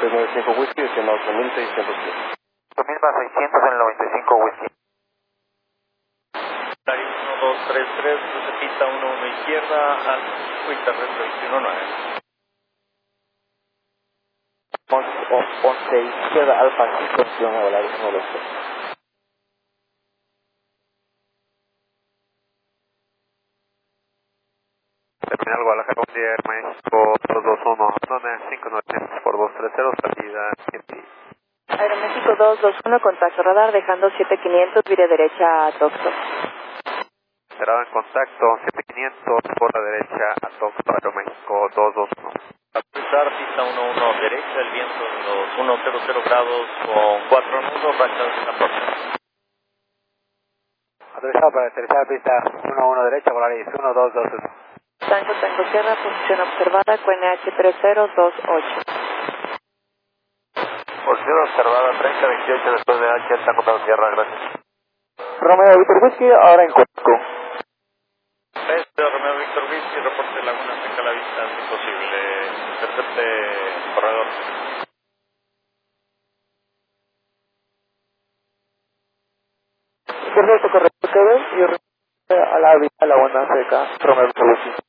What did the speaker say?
395 whisky, diciendo 8600 pies. 2600 en el 95 whisky. 1233, cruce pista 11 izquierda, al terrestre 219. 11 izquierda, alfa 5, a volar 123. Terminal Guadalajara, Air México 221, zona 593 por 230, salida 7. Aeroméxico 221, contacto radar, dejando 7500, vire derecha a Toxo. Cerrado en contacto, 7500 por la derecha a Toxo, Aeroméxico 221. A cruzar pista 11 derecha, el viento de los 100 grados con 4 nudos, rachas de 14. Autorizado para aterrizar pista 11 derecha, Volaris 1221. Tango Sierra, posición observada, QNH 3028. Posición observada 3028 después de H, Tango Sierra, gracias. Romeo Víctor Whisky, ahora en Cusco. Romeo Víctor Whisky, reporte Laguna Seca a la vista, si posible, intercepte corredor. Perfecto, correcto, ustedes, y a la vista Laguna Seca, Romeo Víctor Whisky.